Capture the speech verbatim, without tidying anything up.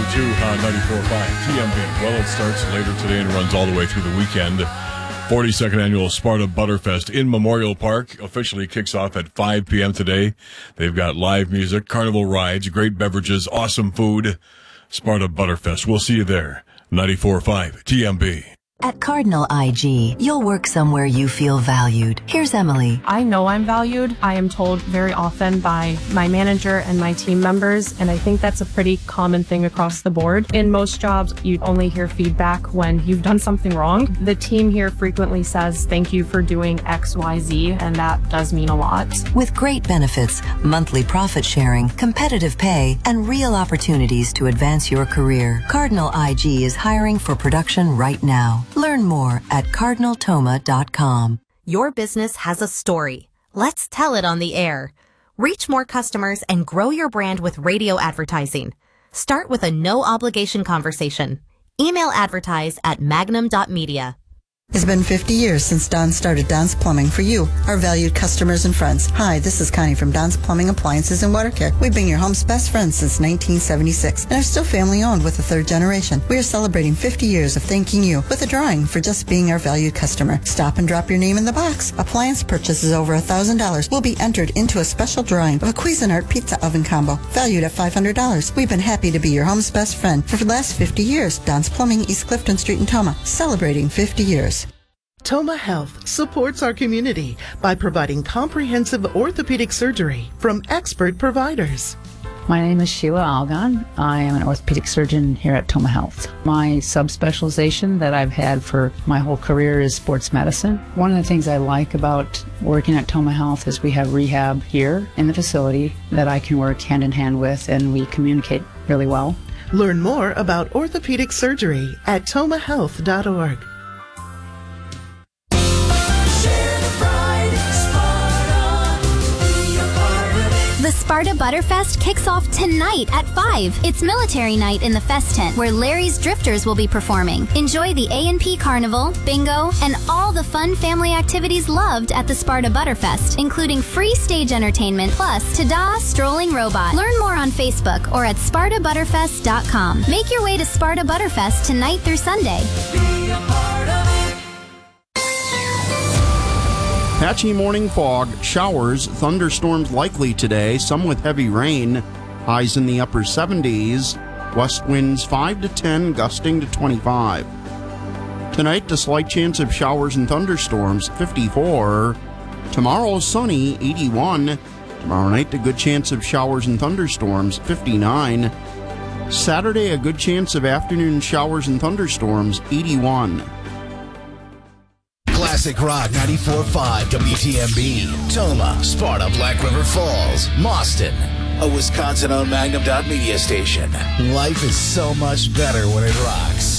two on ninety-four point five T M B. Well, it starts later today and runs all the way through the weekend. forty-second Annual Sparta Butterfest in Memorial Park officially kicks off at five p.m. today. They've got live music, carnival rides, great beverages, awesome food. Sparta Butterfest. We'll see you there. ninety-four point five T M B. At Cardinal I G, you'll work somewhere you feel valued. Here's Emily. I know I'm valued. I am told very often by my manager and my team members, and I think that's a pretty common thing across the board. In most jobs, you only hear feedback when you've done something wrong. The team here frequently says, thank you for doing X Y Z, and that does mean a lot. With great benefits, monthly profit sharing, competitive pay, and real opportunities to advance your career, Cardinal I G is hiring for production right now. Learn more at cardinal toma dot com. Your business has a story. Let's tell it on the air. Reach more customers and grow your brand with radio advertising. Start with a no-obligation conversation. Email advertise at magnum dot media. It's been fifty years since Don started Don's Plumbing for you, our valued customers and friends. Hi, this is Connie from Don's Plumbing, Appliances, and Water Care. We've been your home's best friends since nineteen seventy-six and are still family-owned with the third generation. We are celebrating fifty years of thanking you with a drawing for just being our valued customer. Stop and drop your name in the box. Appliance purchases over one thousand dollars will be entered into a special drawing of a Cuisinart pizza oven combo valued at five hundred dollars. We've been happy to be your home's best friend for the last fifty years. Don's Plumbing, East Clifton Street in Toma, celebrating fifty years. Toma Health supports our community by providing comprehensive orthopedic surgery from expert providers. My name is Sheila Algon. I am an orthopedic surgeon here at Toma Health. My subspecialization that I've had for my whole career is sports medicine. One of the things I like about working at Toma Health is we have rehab here in the facility that I can work hand in hand with, and we communicate really well. Learn more about orthopedic surgery at toma health dot org. The Sparta Butterfest kicks off tonight at five. It's military night in the Fest Tent, where Larry's Drifters will be performing. Enjoy the A and P Carnival, bingo, and all the fun family activities loved at the Sparta Butterfest, including free stage entertainment, plus Ta-da! Strolling Robot. Learn more on Facebook or at sparta butterfest dot com. Make your way to Sparta Butterfest tonight through Sunday. Be a part of it. Patchy morning fog, showers, thunderstorms likely today, some with heavy rain. Highs in the upper seventies. West winds five to ten, gusting to twenty-five. Tonight, a slight chance of showers and thunderstorms, fifty-four. Tomorrow, sunny, eighty-one. Tomorrow night, a good chance of showers and thunderstorms, fifty-nine. Saturday, a good chance of afternoon showers and thunderstorms, eighty-one. Classic Rock ninety-four point five W T M B, Toma, Sparta, Black River Falls, Mauston, a Wisconsin-owned Magnum dot media station. Life is so much better when it rocks.